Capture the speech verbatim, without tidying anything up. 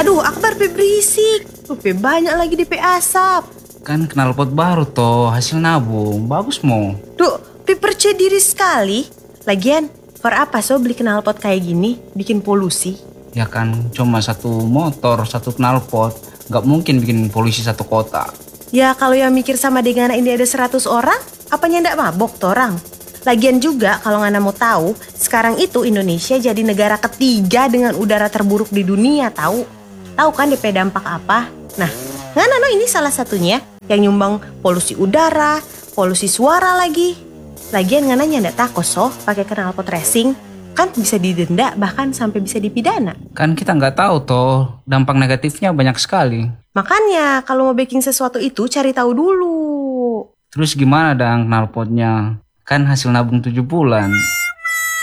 Aduh, Akbar pe berisik. Tuh pe banyak lagi di pe asap. Kan knalpot baru toh, hasil nabung. Bagus mo. Duh, pe percaya diri sekali. Lagian, for apa so beli knalpot kayak gini? Bikin polusi. Ya kan, cuma satu motor, satu knalpot. Gak mungkin bikin polusi satu kota. Ya kalau yang mikir sama dengan ini ada seratus orang, apanya ndak mabok tuh orang? Lagian juga kalau Ngana mau tahu, sekarang itu Indonesia jadi negara ketiga dengan udara terburuk di dunia tahu. Tahu kan D P dampak apa? Nah, Ngana no ini salah satunya yang nyumbang polusi udara, polusi suara lagi. Lagian Ngana ndak takut so pakai knalpot racing, kan bisa didenda bahkan sampai bisa dipidana. Kan kita nggak tahu toh, dampak negatifnya banyak sekali. Makanya kalau mau baking sesuatu itu cari tahu dulu. Terus gimana dong knalpotnya? Kan hasil nabung tujuh bulan.